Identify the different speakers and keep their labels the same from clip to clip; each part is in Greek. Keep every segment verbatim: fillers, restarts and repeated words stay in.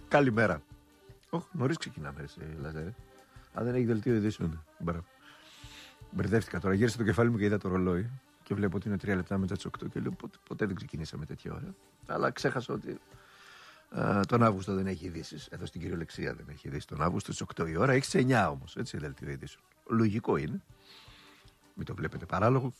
Speaker 1: Καλημέρα. Όχι, νωρίς ξεκινάμε, εσύ, Λαζάρε. Αν δεν έχει δελτίο ειδήσεων. Μπράβο. Μπερδεύτηκα τώρα. Γύρισα το κεφάλι μου και είδα το ρολόι. Και βλέπω ότι είναι τρία λεπτά μετά τις οκτώ. Και λέω ποτέ, ποτέ δεν ξεκινήσαμε τέτοια ώρα. Αλλά ξέχασα ότι α, τον Αύγουστο δεν έχει ειδήσεις. Εδώ στην κυριολεξία δεν έχει ειδήσεις τον Αύγουστο στις οκτώ η ώρα. Έχει στις εννιά όμως. Έτσι, δελτίο ειδήσεων. Λογικό είναι. Μην το βλέπετε παράλογο.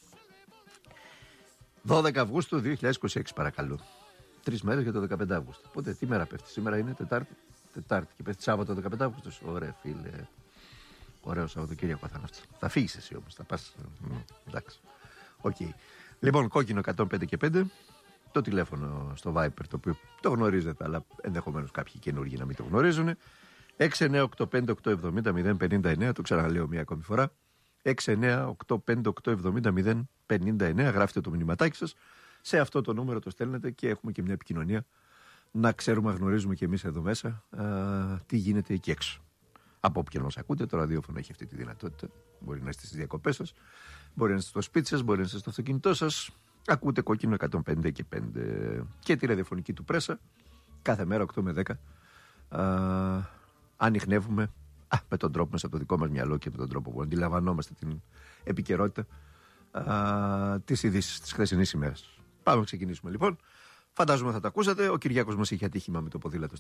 Speaker 1: δώδεκα Αυγούστου δύο χιλιάδες είκοσι έξι, παρακαλώ. Τρεις μέρες για το δεκαπέντε Αυγούστου. Οπότε τι μέρα πέφτει? Σήμερα είναι Τετάρτη. Τετάρτη και πέφτει Σάββατο δεκαπέντε Αυγούστου. Ωραία, φίλε. Ωραίο Σαββατοκύριακο θα είναι αυτό. Θα φύγεις εσύ όμως. Θα πας. Εντάξει. Οκ. Okay. Λοιπόν, κόκκινο εκατόν πέντε και πέντε. Το τηλέφωνο στο Viper, το οποίο το γνωρίζετε, αλλά ενδεχομένως κάποιοι καινούργοι να μην το γνωρίζουν. έξι εννιά οκτώ πέντε οκτώ εβδομήντα μηδέν πενήντα εννέα. Το ξαναλέω μία ακόμη φορά. έξι εννιά οκτώ πέντε οκτώ εβδομήντα μηδέν πενήντα εννέα. Γράφτε το μηνυματάκι σας. Σε αυτό το νούμερο το στέλνετε και έχουμε και μια επικοινωνία. Να ξέρουμε, να γνωρίζουμε και εμείς εδώ μέσα α, τι γίνεται εκεί έξω. Από όποιον μας ακούτε, το ραδιόφωνο έχει αυτή τη δυνατότητα. Μπορεί να είστε στις διακοπές σας, μπορεί να είστε στο σπίτι σας, μπορεί να είστε στο αυτοκίνητό σας. Ακούτε κόκκινο εκατόν πέντε και πέντε. Και τη ραδιοφωνική του πρέσα κάθε μέρα οκτώ με δέκα. Α, ανιχνεύουμε α, με τον τρόπο μας, από το δικό μας μυαλό και με τον τρόπο που αντιλαμβανόμαστε την επικαιρότητα τις ειδήσεις της χθεσινής ημέρας. Πάμε να ξεκινήσουμε λοιπόν. Φαντάζομαι θα τα ακούσατε. Ο Κυριάκος μας είχε ατύχημα με το ποδήλατο